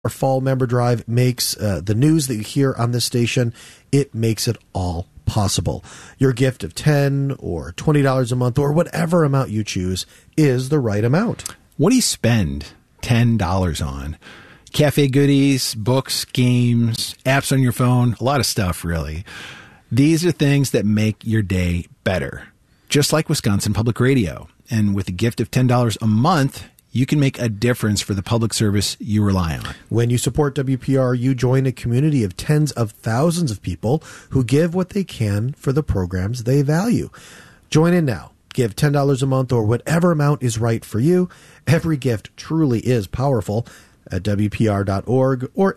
Our fall member drive makes the news that you hear on this station, it makes it all possible. Your gift of $10 or $20 a month or whatever amount you choose is the right amount. What do you spend $10 on? Cafe goodies, books, games, apps on your phone, a lot of stuff, really. These are things that make your day better, just like Wisconsin Public Radio. And with a gift of $10 a month, you can make a difference for the public service you rely on. When you support WPR, you join a community of tens of thousands of people who give what they can for the programs they value. Join in now. Give $10 a month or whatever amount is right for you. Every gift truly is powerful at WPR.org or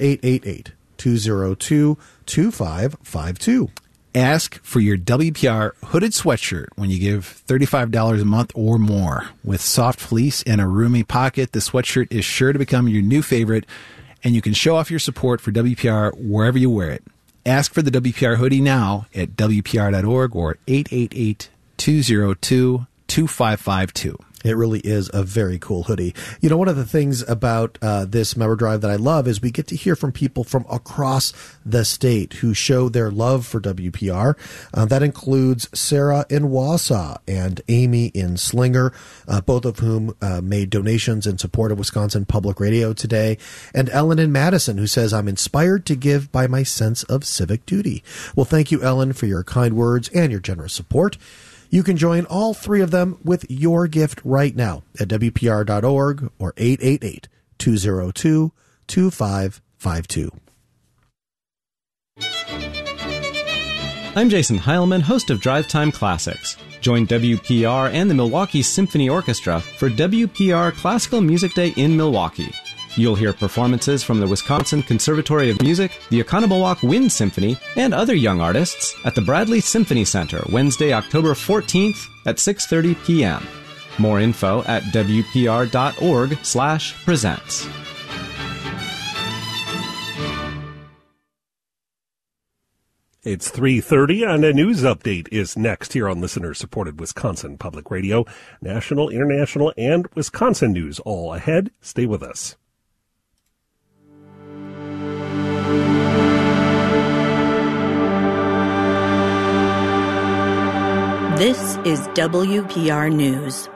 888-202-2552. Ask for your WPR hooded sweatshirt when you give $35 a month or more. With soft fleece and a roomy pocket, the sweatshirt is sure to become your new favorite, and you can show off your support for WPR wherever you wear it. Ask for the WPR hoodie now at WPR.org or 888-202-2552. It really is a very cool hoodie. You know, one of the things about this member drive that I love is we get to hear from people from across the state who show their love for WPR. That includes Sarah in Wausau and Amy in Slinger, both of whom made donations in support of Wisconsin Public Radio today, and Ellen in Madison, who says, I'm inspired to give by my sense of civic duty. Well, thank you, Ellen, for your kind words and your generous support. You can join all three of them with your gift right now at WPR.org or 888-202-2552. I'm Jason Heilman, host of Drive Time Classics. Join WPR and the Milwaukee Symphony Orchestra for WPR Classical Music Day in Milwaukee. You'll hear performances from the Wisconsin Conservatory of Music, the Oconomowoc Wind Symphony, and other young artists at the Bradley Symphony Center Wednesday, October 14th at 6:30 p.m. More info at wpr.org/presents. It's 3:30 and a news update is next here on listener-supported Wisconsin Public Radio. National, international, and Wisconsin news all ahead. Stay with us. This is WPR News.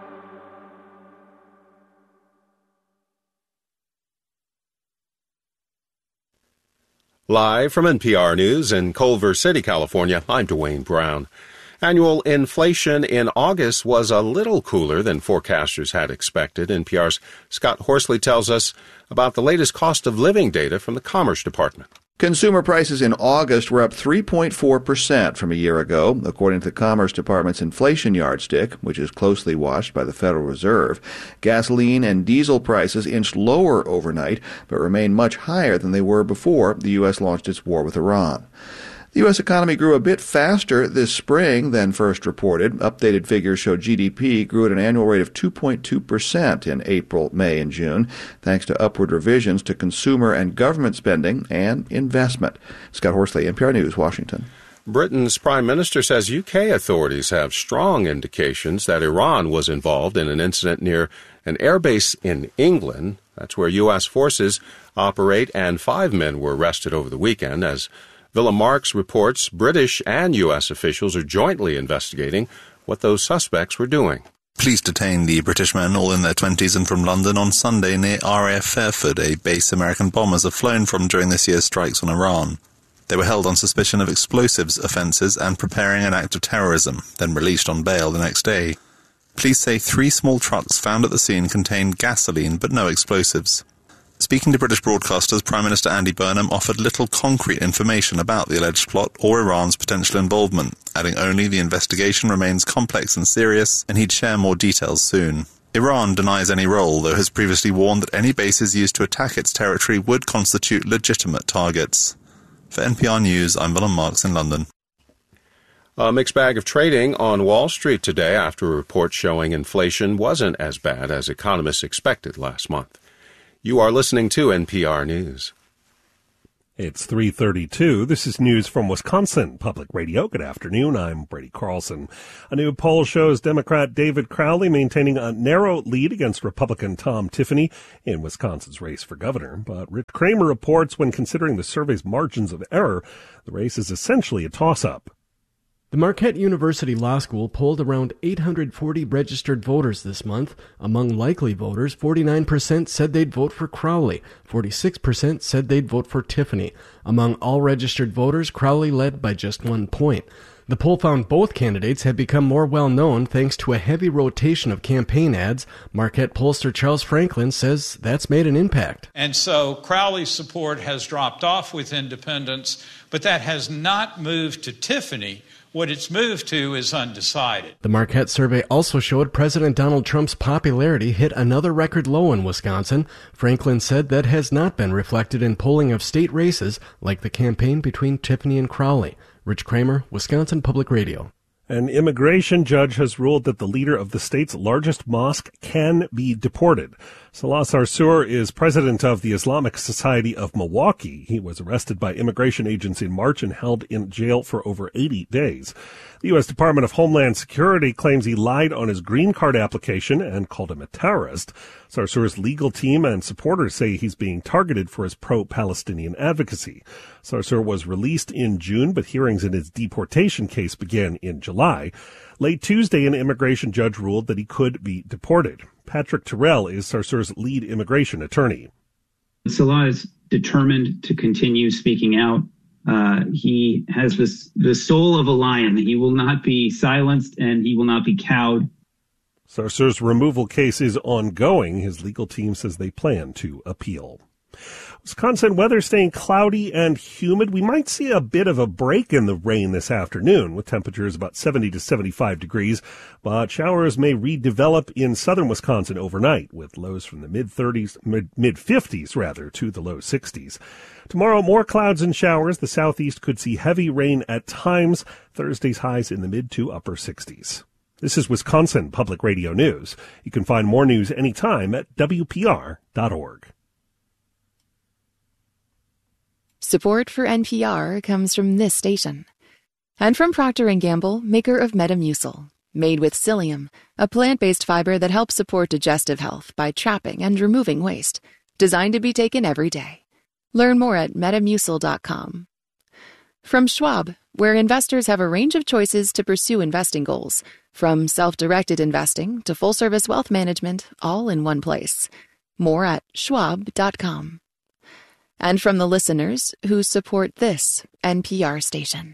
Live from NPR News in Culver City, California, I'm Dwayne Brown. Annual inflation in August was a little cooler than forecasters had expected. NPR's Scott Horsley tells us about the latest cost of living data from the Commerce Department. Consumer prices in August were up 3.4% from a year ago, according to the Commerce Department's inflation yardstick, which is closely watched by the Federal Reserve. Gasoline and diesel prices inched lower overnight, but remain much higher than they were before the U.S. launched its war with Iran. The U.S. economy grew a bit faster this spring than first reported. Updated figures show GDP grew at an annual rate of 2.2% in April, May, and June, thanks to upward revisions to consumer and government spending and investment. Scott Horsley, NPR News, Washington. Britain's Prime Minister says UK authorities have strong indications that Iran was involved in an incident near an airbase in England. That's where U.S. forces operate, and 5 men were arrested over the weekend. As Villa Marks reports, British and U.S. officials are jointly investigating what those suspects were doing. Police detained the British men, all in their 20s and from London, on Sunday near RAF Fairford, a base American bombers have flown from during this year's strikes on Iran. They were held on suspicion of explosives offences and preparing an act of terrorism, then released on bail the next day. Police say 3 small trucks found at the scene contained gasoline but no explosives. Speaking to British broadcasters, Prime Minister Andy Burnham offered little concrete information about the alleged plot or Iran's potential involvement, adding only the investigation remains complex and serious, and he'd share more details soon. Iran denies any role, though has previously warned that any bases used to attack its territory would constitute legitimate targets. For NPR News, I'm Willem Marks in London. A mixed bag of trading on Wall Street today after a report showing inflation wasn't as bad as economists expected last month. You are listening to NPR News. It's 3:32. This is news from Wisconsin Public Radio. Good afternoon. I'm Brady Carlson. A new poll shows Democrat David Crowley maintaining a narrow lead against Republican Tom Tiffany in Wisconsin's race for governor. But Rich Kramer reports when considering the survey's margins of error, the race is essentially a toss-up. The Marquette University Law School polled around 840 registered voters this month. Among likely voters, 49% said they'd vote for Crowley. 46% said they'd vote for Tiffany. Among all registered voters, Crowley led by just 1 point. The poll found both candidates had become more well-known thanks to a heavy rotation of campaign ads. Marquette pollster Charles Franklin says that's made an impact. And so Crowley's support has dropped off with independents, but that has not moved to Tiffany. What it's moved to is undecided. The Marquette survey also showed President Donald Trump's popularity hit another record low in Wisconsin. Franklin said that has not been reflected in polling of state races like the campaign between Tiffany and Crowley. Rich Kramer, Wisconsin Public Radio. An immigration judge has ruled that the leader of the state's largest mosque can be deported. Salah Sarsour is president of the Islamic Society of Milwaukee. He was arrested by immigration agents in March and held in jail for over 80 days. The U.S. Department of Homeland Security claims he lied on his green card application and called him a terrorist. Sarsour's legal team and supporters say he's being targeted for his pro-Palestinian advocacy. Sarsour was released in June, but hearings in his deportation case began in July. Late Tuesday, an immigration judge ruled that he could be deported. Patrick Terrell is Sarsour's lead immigration attorney. Salah is determined to continue speaking out. He has the soul of a lion. He will not be silenced and he will not be cowed. Sarsour's removal case is ongoing. His legal team says they plan to appeal. Wisconsin weather staying cloudy and humid. We might see a bit of a break in the rain this afternoon with temperatures about 70 to 75 degrees, but showers may redevelop in southern Wisconsin overnight with lows from the mid-50s to the low 60s. Tomorrow, more clouds and showers. The southeast could see heavy rain at times. Thursday's highs in the mid to upper 60s. This is Wisconsin Public Radio News. You can find more news anytime at WPR.org. Support for NPR comes from this station. And from Procter & Gamble, maker of Metamucil. Made with psyllium, a plant-based fiber that helps support digestive health by trapping and removing waste. Designed to be taken every day. Learn more at Metamucil.com. From Schwab, where investors have a range of choices to pursue investing goals. From self-directed investing to full-service wealth management, all in one place. More at Schwab.com. And from the listeners who support this NPR station.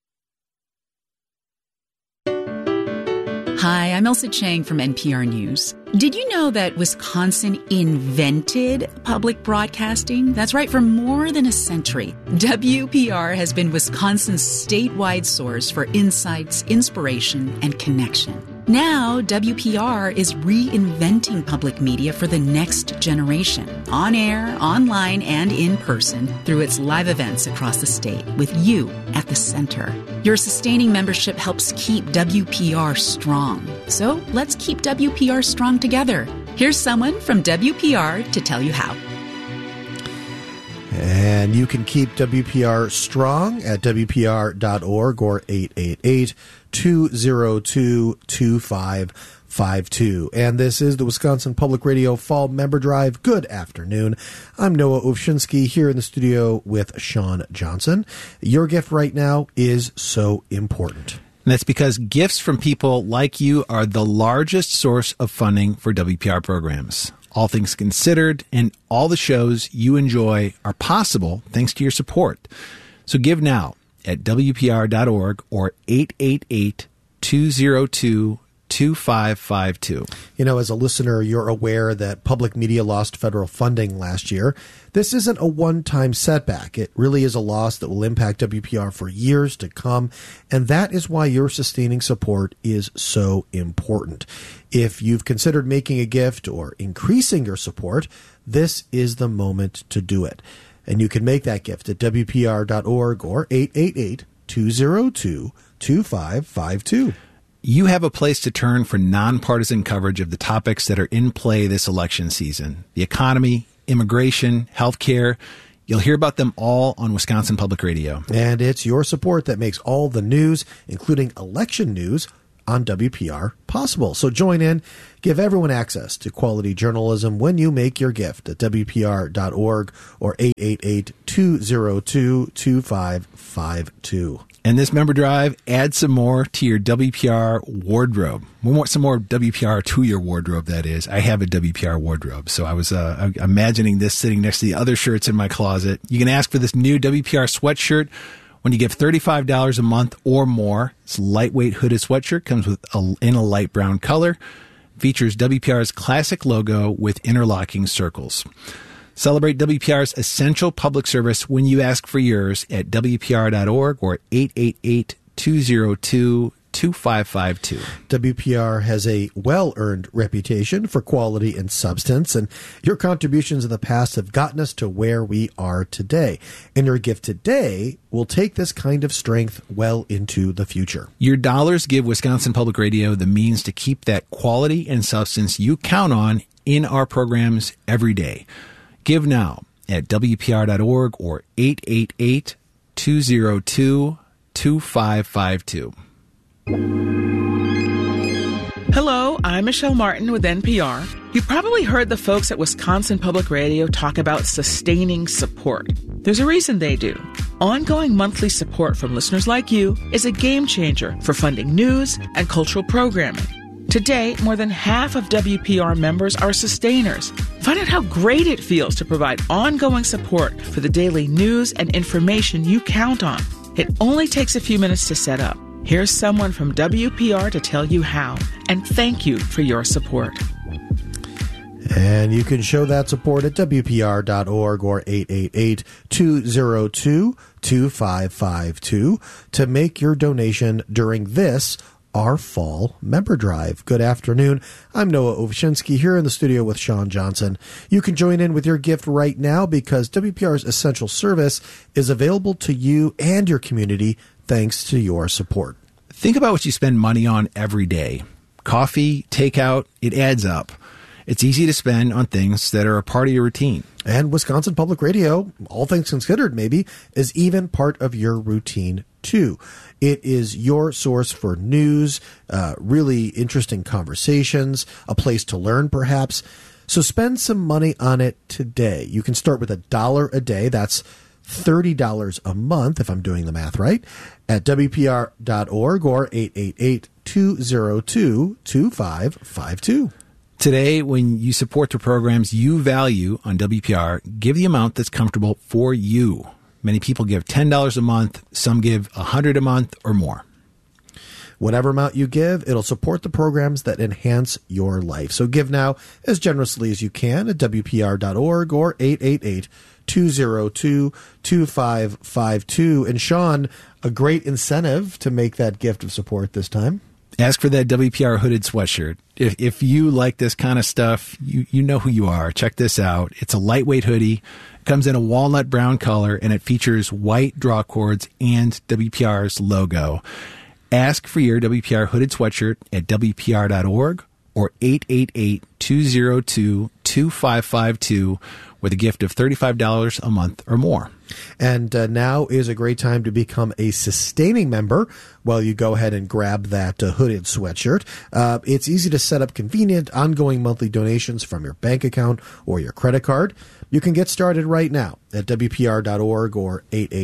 Hi, I'm Elsa Chang from NPR News. Did you know that Wisconsin invented public broadcasting? That's right, for more than a century. WPR has been Wisconsin's statewide source for insights, inspiration, and connection. Now, WPR is reinventing public media for the next generation, on air, online, and in person through its live events across the state, with you at the center. Your sustaining membership helps keep WPR strong. So let's keep WPR strong together. Here's someone from WPR to tell you how. And you can keep WPR strong at WPR.org or 888-202-2552. And this is the Wisconsin Public Radio Fall Member Drive. Good afternoon. I'm Noah Ovshinsky here in the studio with Sean Johnson. Your gift right now is so important. And that's because gifts from people like you are the largest source of funding for WPR programs. All things considered, and all the shows you enjoy are possible thanks to your support. So give now at WPR.org or 888-202-2552. You know, as a listener, you're aware that public media lost federal funding last year. This isn't a one-time setback. It really is a loss that will impact WPR for years to come, and that is why your sustaining support is so important. If you've considered making a gift or increasing your support, this is the moment to do it. And you can make that gift at WPR.org or 888-202-2552. You have a place to turn for nonpartisan coverage of the topics that are in play this election season. The economy, immigration, healthcare. You'll hear about them all on Wisconsin Public Radio. And it's your support that makes all the news, including election news, on WPR possible. So join in, give everyone access to quality journalism when you make your gift at WPR.org or 888-202-2552. And this member drive adds some more to your WPR wardrobe. We want some more WPR to your wardrobe, that is. I have a WPR wardrobe, so I was imagining this sitting next to the other shirts in my closet. You can ask for this new WPR sweatshirt when you give $35 a month or more. It's a lightweight hooded sweatshirt, comes in a light brown color, features WPR's classic logo with interlocking circles. Celebrate WPR's essential public service when you ask for yours at WPR.org or 888-202-2552. WPR has a well-earned reputation for quality and substance, and your contributions in the past have gotten us to where we are today. And your gift today will take this kind of strength well into the future. Your dollars give Wisconsin Public Radio the means to keep that quality and substance you count on in our programs every day. Give now at WPR.org or 888-202-2552. Hello, I'm Michelle Martin with NPR. You probably heard the folks at Wisconsin Public Radio talk about sustaining support. There's a reason they do. Ongoing monthly support from listeners like you is a game changer for funding news and cultural programming. Today, more than half of WPR members are sustainers. Find out how great it feels to provide ongoing support for the daily news and information you count on. It only takes a few minutes to set up. Here's someone from WPR to tell you how, and thank you for your support. And you can show that support at WPR.org or 888-202-2552 to make your donation during this, our fall member drive. Good afternoon. I'm Noah Ovchinsky here in the studio with Sean Johnson. You can join in with your gift right now because WPR's essential service is available to you and your community thanks to your support. Think about what you spend money on every day. Coffee, takeout, it adds up. It's easy to spend on things that are a part of your routine. And Wisconsin Public Radio, all things considered maybe, is even part of your routine too. It is your source for news, really interesting conversations, a place to learn perhaps. So spend some money on it today. You can start with $1 a day. That's $30 a month, if I'm doing the math right, at WPR.org or 888-202-2552. Today, when you support the programs you value on WPR, give the amount that's comfortable for you. Many people give $10 a month. Some give $100 a month or more. Whatever amount you give, it'll support the programs that enhance your life. So give now as generously as you can at WPR.org or 888-202-2552. And Sean, a great incentive to make that gift of support this time. Ask for that WPR hooded sweatshirt. If you like this kind of stuff, you know who you are. Check this out. It's a lightweight hoodie. It comes in a walnut brown color, and it features white draw cords and WPR's logo. Ask for your WPR hooded sweatshirt at WPR.org or 888-202-2552 with a gift of $35 a month or more. And now is a great time to become a sustaining member. Well, you go ahead and grab that hooded sweatshirt. It's easy to set up convenient, ongoing monthly donations from your bank account or your credit card. You can get started right now at WPR.org or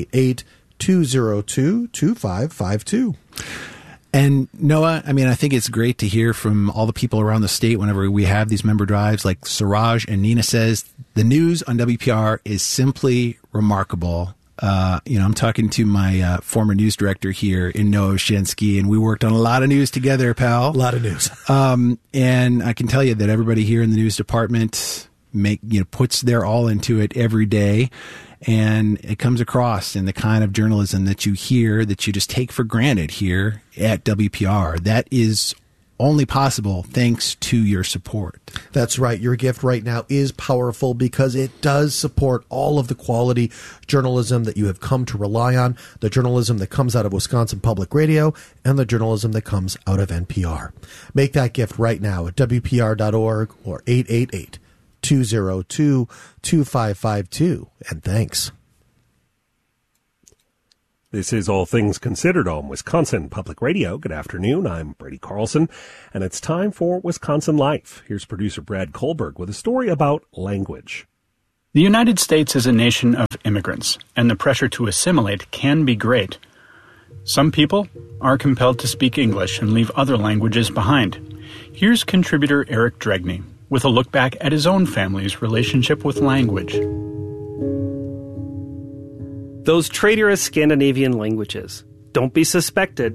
888-202-2552. And Noah, I think it's great to hear from all the people around the state whenever we have these member drives. Like Siraj and Nina says, the news on WPR is simply remarkable. I'm talking to my former news director here in Noah Ovchinsky, and we worked on a lot of news together, pal. A lot of news. And I can tell you that everybody here in the news department puts their all into it every day. And it comes across in the kind of journalism that you hear, that you just take for granted here at WPR. That is only possible thanks to your support. That's right. Your gift right now is powerful because it does support all of the quality journalism that you have come to rely on, the journalism that comes out of Wisconsin Public Radio, and the journalism that comes out of NPR. Make that gift right now at WPR.org or 888-202-2552. And thanks. This is All Things Considered on Wisconsin Public Radio. Good afternoon. I'm Brady Carlson, and it's time for Wisconsin Life. Here's producer Brad Kohlberg with a story about language. The United States is a nation of immigrants, and the pressure to assimilate can be great. Some people are compelled to speak English and leave other languages behind. Here's contributor Eric Dregney with a look back at his own family's relationship with language. Those traitorous Scandinavian languages. Don't be suspected.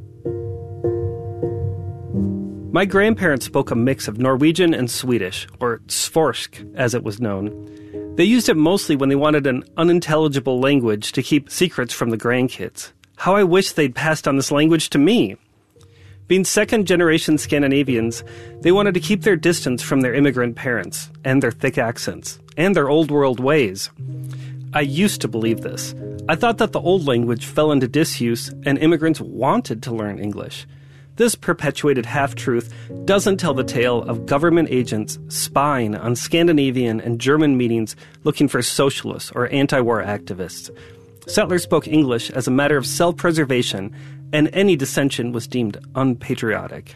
My grandparents spoke a mix of Norwegian and Swedish, or svorsk as it was known. They used it mostly when they wanted an unintelligible language to keep secrets from the grandkids. How I wish they'd passed on this language to me. Being second-generation Scandinavians, they wanted to keep their distance from their immigrant parents, and their thick accents, and their old-world ways. I used to believe this. I thought that the old language fell into disuse, and immigrants wanted to learn English. This perpetuated half-truth doesn't tell the tale of government agents spying on Scandinavian and German meetings looking for socialists or anti-war activists. Settlers spoke English as a matter of self-preservation, and any dissension was deemed unpatriotic.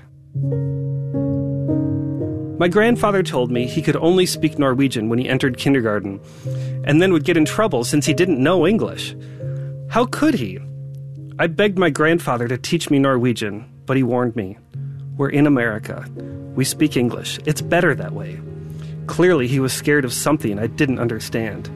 My grandfather told me he could only speak Norwegian when he entered kindergarten, and then would get in trouble since he didn't know English. How could he? I begged my grandfather to teach me Norwegian, but he warned me. We're in America. We speak English. It's better that way. Clearly, he was scared of something I didn't understand.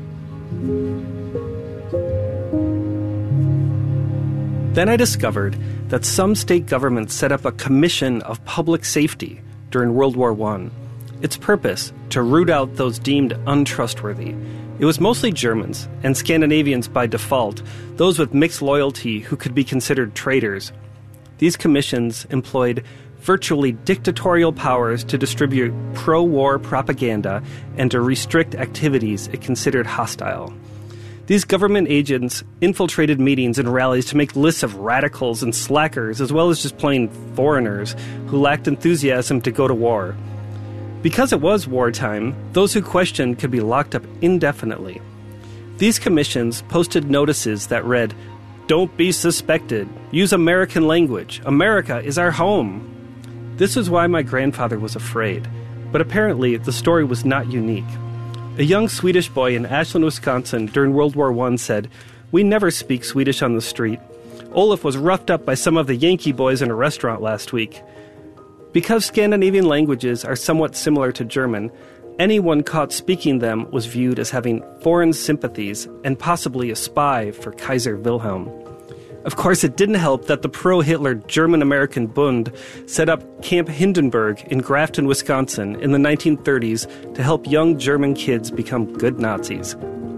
Then I discovered that some state governments set up a commission of public safety during World War I. Its purpose, to root out those deemed untrustworthy. It was mostly Germans, and Scandinavians by default, those with mixed loyalty who could be considered traitors. These commissions employed virtually dictatorial powers to distribute pro-war propaganda and to restrict activities it considered hostile. These government agents infiltrated meetings and rallies to make lists of radicals and slackers, as well as just plain foreigners who lacked enthusiasm to go to war. Because it was wartime, those who questioned could be locked up indefinitely. These commissions posted notices that read, "Don't be suspected. Use American language. America is our home." This is why my grandfather was afraid. But apparently, the story was not unique. A young Swedish boy in Ashland, Wisconsin during World War I said, "We never speak Swedish on the street. Olaf was roughed up by some of the Yankee boys in a restaurant last week." Because Scandinavian languages are somewhat similar to German, anyone caught speaking them was viewed as having foreign sympathies and possibly a spy for Kaiser Wilhelm. Of course, it didn't help that the pro-Hitler German-American Bund set up Camp Hindenburg in Grafton, Wisconsin in the 1930s to help young German kids become good Nazis.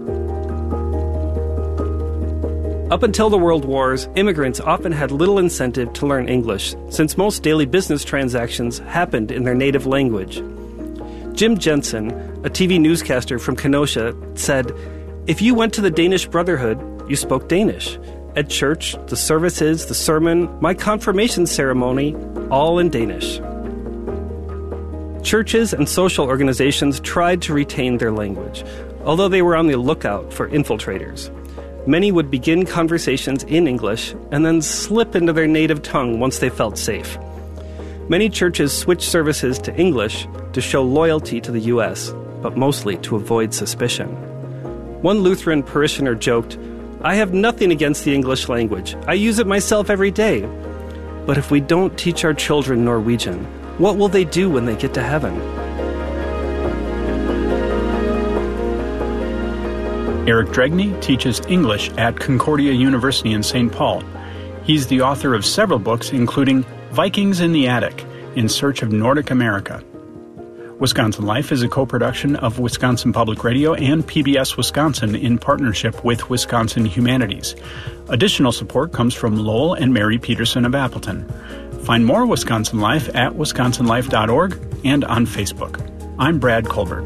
Up until the World Wars, immigrants often had little incentive to learn English, since most daily business transactions happened in their native language. Jim Jensen, a TV newscaster from Kenosha, said, "If you went to the Danish Brotherhood, you spoke Danish. At church, the services, the sermon, my confirmation ceremony, all in Danish." Churches and social organizations tried to retain their language, although they were on the lookout for infiltrators. Many would begin conversations in English and then slip into their native tongue once they felt safe. Many churches switched services to English to show loyalty to the U.S., but mostly to avoid suspicion. One Lutheran parishioner joked, "I have nothing against the English language. I use it myself every day. But if we don't teach our children Norwegian, what will they do when they get to heaven?" Eric Dregney teaches English at Concordia University in St. Paul. He's the author of several books, including Vikings in the Attic, In Search of Nordic America. Wisconsin Life is a co-production of Wisconsin Public Radio and PBS Wisconsin in partnership with Wisconsin Humanities. Additional support comes from Lowell and Mary Peterson of Appleton. Find more Wisconsin Life at wisconsinlife.org and on Facebook. I'm Brad Kohlberg.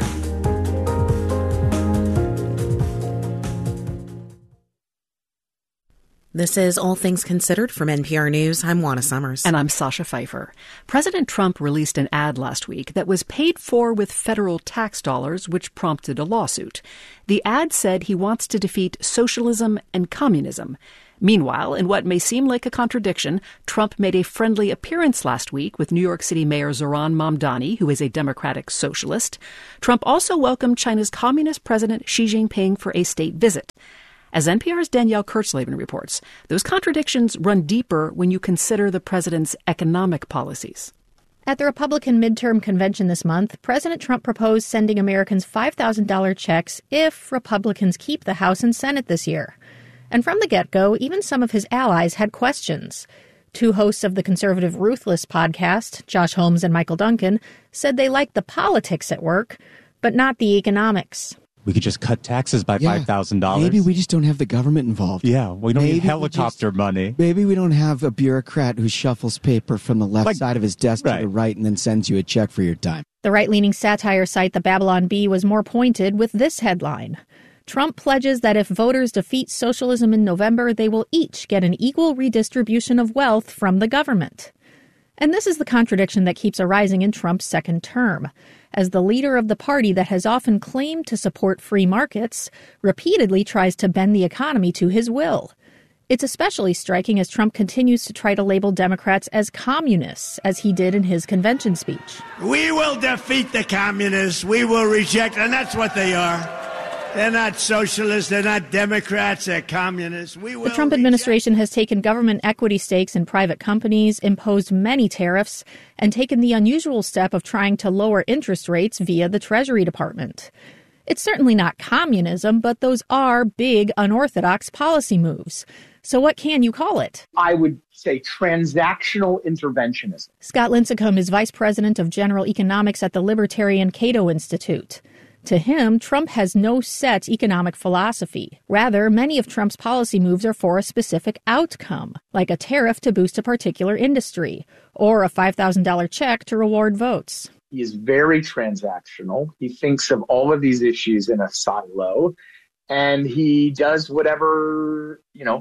This is All Things Considered from NPR News. I'm Juana Summers. And I'm Sasha Pfeiffer. President Trump released an ad last week that was paid for with federal tax dollars, which prompted a lawsuit. The ad said he wants to defeat socialism and communism. Meanwhile, in what may seem like a contradiction, Trump made a friendly appearance last week with New York City Mayor Zohran Mamdani, who is a Democratic socialist. Trump also welcomed China's Communist President Xi Jinping for a state visit. As NPR's Danielle Kurtzleben reports, those contradictions run deeper when you consider the president's economic policies. At the Republican midterm convention this month, President Trump proposed sending Americans $5,000 checks if Republicans keep the House and Senate this year. And from the get-go, even some of his allies had questions. Two hosts of the conservative Ruthless podcast, Josh Holmes and Michael Duncan, said they liked the politics at work, but not the economics. We could just cut taxes by $5,000. Maybe we just don't have the government involved. Yeah, we don't need helicopter money. Maybe we don't have a bureaucrat who shuffles paper from the left side of his desk to the right and then sends you a check for your time. The right-leaning satire site The Babylon Bee was more pointed with this headline. Trump pledges that if voters defeat socialism in November, they will each get an equal redistribution of wealth from the government. And this is the contradiction that keeps arising in Trump's second term. As the leader of the party that has often claimed to support free markets, repeatedly tries to bend the economy to his will. It's especially striking as Trump continues to try to label Democrats as communists, as he did in his convention speech. We will defeat the communists. We will reject, and that's what they are. They're not socialists. They're not Democrats. They're communists. The Trump administration has taken government equity stakes in private companies, imposed many tariffs, and taken the unusual step of trying to lower interest rates via the Treasury Department. It's certainly not communism, but those are big, unorthodox policy moves. So what can you call it? I would say transactional interventionism. Scott Lincecum is vice president of general economics at the Libertarian Cato Institute. To him, Trump has no set economic philosophy. Rather, many of Trump's policy moves are for a specific outcome, like a tariff to boost a particular industry, or a $5,000 check to reward votes. He is very transactional. He thinks of all of these issues in a silo, and he does whatever,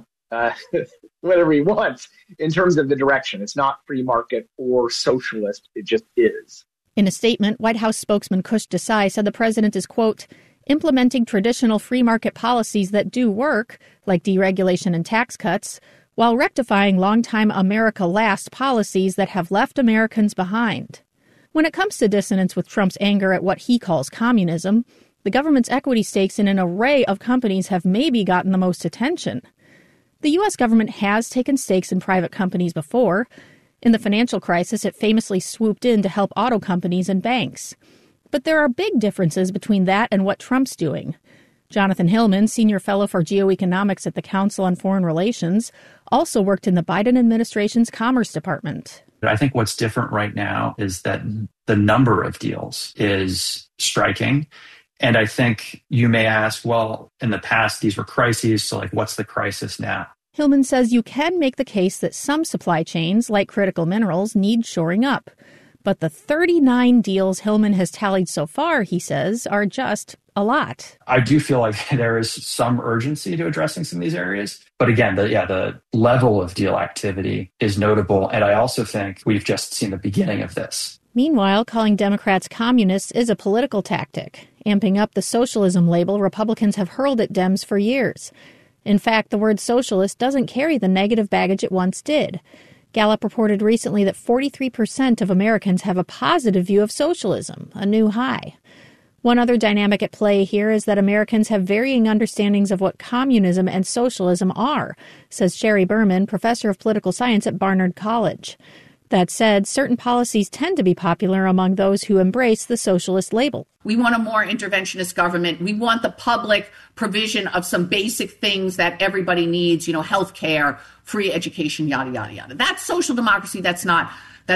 whatever he wants in terms of the direction. It's not free market or socialist. It just is. In a statement, White House spokesman Kush Desai said the president is, quote, implementing traditional free market policies that do work, like deregulation and tax cuts, while rectifying longtime America Last policies that have left Americans behind. When it comes to dissonance with Trump's anger at what he calls communism, the government's equity stakes in an array of companies have maybe gotten the most attention. The U.S. government has taken stakes in private companies before. In the financial crisis, it famously swooped in to help auto companies and banks. But there are big differences between that and what Trump's doing. Jonathan Hillman, senior fellow for geoeconomics at the Council on Foreign Relations, also worked in the Biden administration's Commerce Department. I think what's different right now is that the number of deals is striking. And I think you may ask, well, in the past, these were crises, so what's the crisis now? Hillman says you can make the case that some supply chains, like critical minerals, need shoring up. But the 39 deals Hillman has tallied so far, he says, are just a lot. I do feel like there is some urgency to addressing some of these areas. But again, the level of deal activity is notable. And I also think we've just seen the beginning of this. Meanwhile, calling Democrats communists is a political tactic, amping up the socialism label Republicans have hurled at Dems for years. In fact, the word socialist doesn't carry the negative baggage it once did. Gallup reported recently that 43% of Americans have a positive view of socialism, a new high. One other dynamic at play here is that Americans have varying understandings of what communism and socialism are, says Sherry Berman, professor of political science at Barnard College. That said, certain policies tend to be popular among those who embrace the socialist label. We want a more interventionist government. We want the public provision of some basic things that everybody needs, health care, free education, yada, yada, yada. That's social democracy. That's not,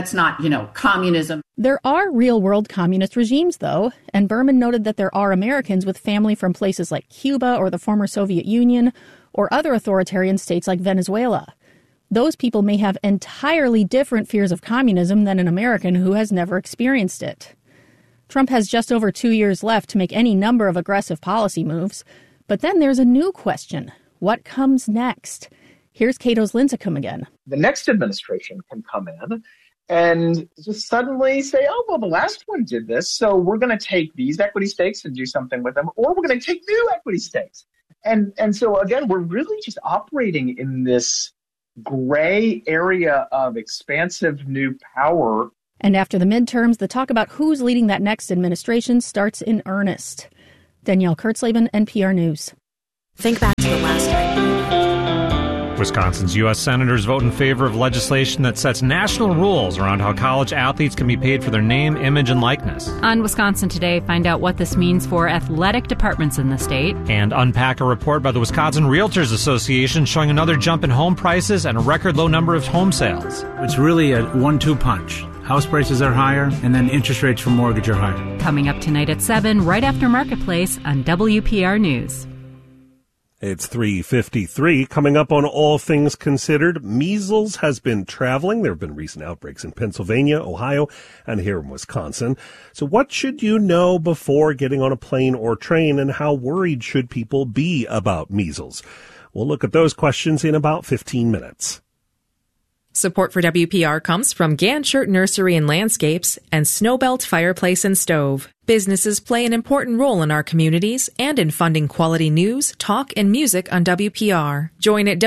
communism. There are real-world communist regimes, though, and Berman noted that there are Americans with family from places like Cuba or the former Soviet Union or other authoritarian states like Venezuela. Those people may have entirely different fears of communism than an American who has never experienced it. Trump has just over 2 years left to make any number of aggressive policy moves. But then there's a new question. What comes next? Here's Cato's Lincecum again. The next administration can come in and just suddenly say, oh, well, the last one did this, so we're going to take these equity stakes and do something with them, or we're going to take new equity stakes. And so, again, we're really just operating in this gray area of expansive new power. And after the midterms, the talk about who's leading that next administration starts in earnest. Danielle Kurtzleben, NPR News. Think back to the last time. Wisconsin's U.S. senators vote in favor of legislation that sets national rules around how college athletes can be paid for their name, image, and likeness. On Wisconsin Today, find out what this means for athletic departments in the state. And unpack a report by the Wisconsin Realtors Association showing another jump in home prices and a record low number of home sales. It's really a 1-2 punch. House prices are higher, and then interest rates for mortgage are higher. Coming up tonight at 7, right after Marketplace on WPR News. It's 3:53. Coming up on All Things Considered, measles has been traveling. There have been recent outbreaks in Pennsylvania, Ohio, and here in Wisconsin. So what should you know before getting on a plane or train, and how worried should people be about measles? We'll look at those questions in about 15 minutes. Support for WPR comes from Ganshert Nursery and Landscapes and Snowbelt Fireplace and Stove. Businesses play an important role in our communities and in funding quality news, talk, and music on WPR. Join at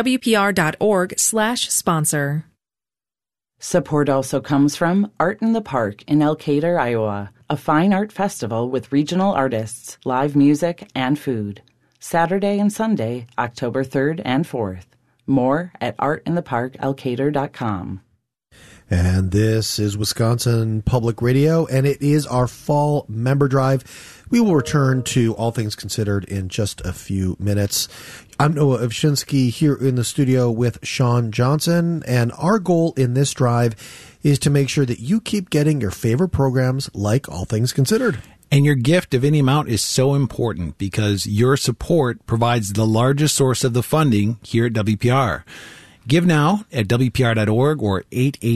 WPR.org/sponsor. Support also comes from Art in the Park in Elkader, Iowa, a fine art festival with regional artists, live music, and food. Saturday and Sunday, October 3rd and 4th. More at artintheparkelkader.com. And this is Wisconsin Public Radio, and it is our fall member drive. We will return to All Things Considered in just a few minutes. I'm Noah Ovchinsky here in the studio with Sean Johnson, and our goal in this drive is to make sure that you keep getting your favorite programs like All Things Considered. And your gift of any amount is so important because your support provides the largest source of the funding here at WPR. Give now at WPR.org or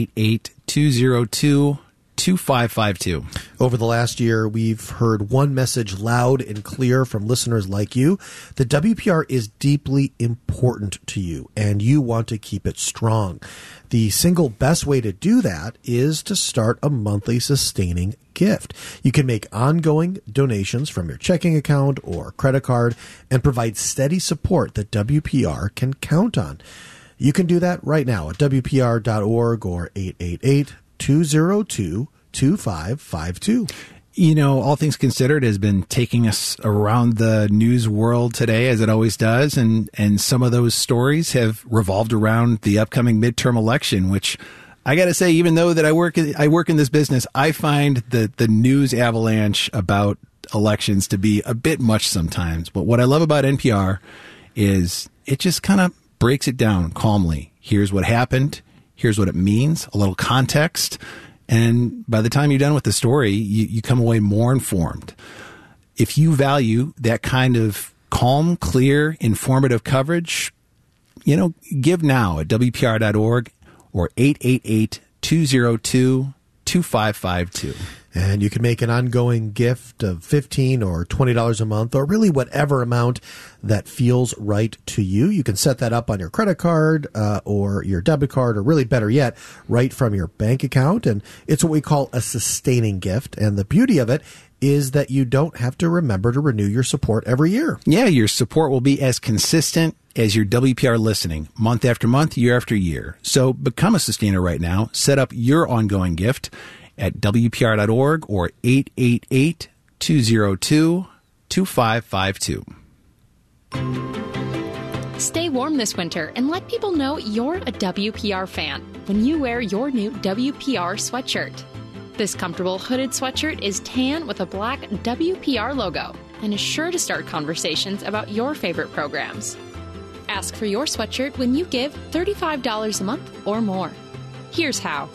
888-202-2552. Over the last year, we've heard one message loud and clear from listeners like you, that WPR is deeply important to you and you want to keep it strong. The single best way to do that is to start a monthly sustaining gift. You can make ongoing donations from your checking account or credit card and provide steady support that WPR can count on. You can do that right now at WPR.org or 888-202-2552. You know, All Things Considered has been taking us around the news world today, as it always does, and some of those stories have revolved around the upcoming midterm election, which I got to say, even though that I work in this business, I find the news avalanche about elections to be a bit much sometimes. But what I love about NPR is it just kind of breaks it down calmly. Here's what happened. Here's what it means, a little context. And by the time you're done with the story, you come away more informed. If you value that kind of calm, clear, informative coverage, give now at WPR.org or 888-202-2552. And you can make an ongoing gift of $15 or $20 a month, or really whatever amount that feels right to you. You can set that up on your credit card or your debit card, or really better yet, right from your bank account. And it's what we call a sustaining gift. And the beauty of it is that you don't have to remember to renew your support every year. Yeah, your support will be as consistent as your WPR listening, month after month, year after year. So become a sustainer right now. Set up your ongoing gift at WPR.org or 888-202-2552. Stay warm this winter and let people know you're a WPR fan when you wear your new WPR sweatshirt. This comfortable hooded sweatshirt is tan with a black WPR logo and is sure to start conversations about your favorite programs. Ask for your sweatshirt when you give $35 a month or more. Here's how.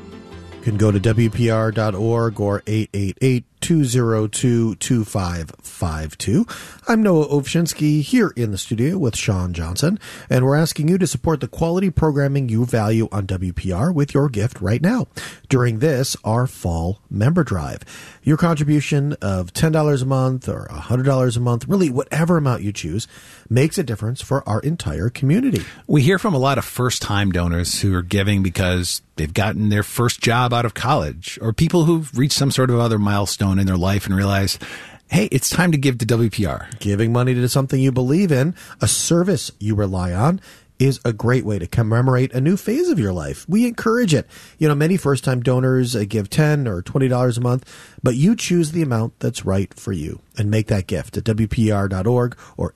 You can go to WPR.org or 888-202-2552. 2552. I'm Noah Ovchinsky here in the studio with Sean Johnson, and we're asking you to support the quality programming you value on WPR with your gift right now during this, our fall member drive. Your contribution of $10 a month or $100 a month, really whatever amount you choose, makes a difference for our entire community. We hear from a lot of first-time donors who are giving because they've gotten their first job out of college, or people who've reached some sort of other milestone in their life and realize, hey, it's time to give to WPR. Giving money to something you believe in, a service you rely on, is a great way to commemorate a new phase of your life. We encourage it. You know, many first-time donors give $10 or $20 a month, but you choose the amount that's right for you and make that gift at WPR.org or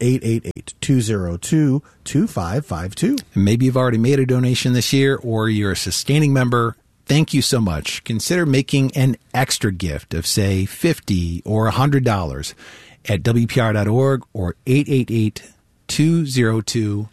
888-202-2552. Maybe you've already made a donation this year, or you're a sustaining member. Thank you so much. Consider making an extra gift of, say, $50 or $100 at WPR.org or 888-202-2552.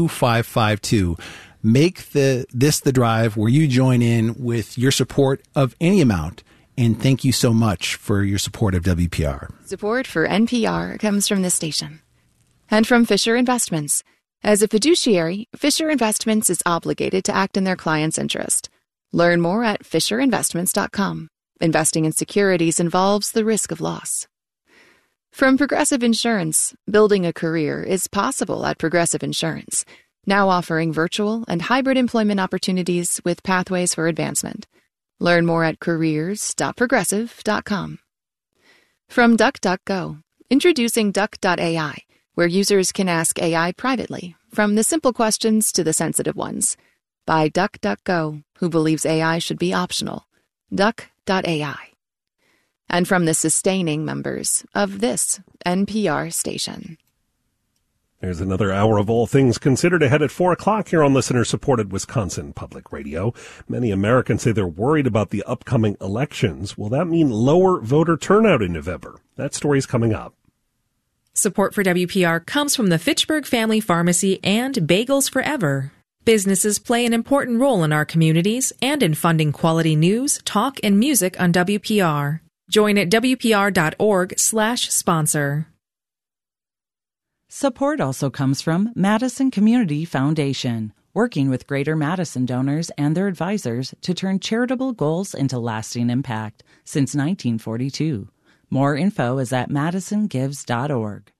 Make this the drive where you join in with your support of any amount. And thank you so much for your support of WPR. Support for NPR comes from this station and from Fisher Investments. As a fiduciary, Fisher Investments is obligated to act in their client's interest. Learn more at FisherInvestments.com. Investing in securities involves the risk of loss. From Progressive Insurance, building a career is possible at Progressive Insurance, now offering virtual and hybrid employment opportunities with pathways for advancement. Learn more at careers.progressive.com. From DuckDuckGo, introducing Duck.ai, where users can ask AI privately, from the simple questions to the sensitive ones. By DuckDuckGo, who believes AI should be optional. Duck.ai. And from the sustaining members of this NPR station. There's another hour of All Things Considered ahead at 4 o'clock here on listener-supported Wisconsin Public Radio. Many Americans say they're worried about the upcoming elections. Will that mean lower voter turnout in November? That story's coming up. Support for WPR comes from the Fitchburg Family Pharmacy and Bagels Forever. Businesses play an important role in our communities and in funding quality news, talk, and music on WPR. Join at WPR.org/sponsor. Support also comes from Madison Community Foundation, working with Greater Madison donors and their advisors to turn charitable goals into lasting impact since 1942. More info is at madisongives.org.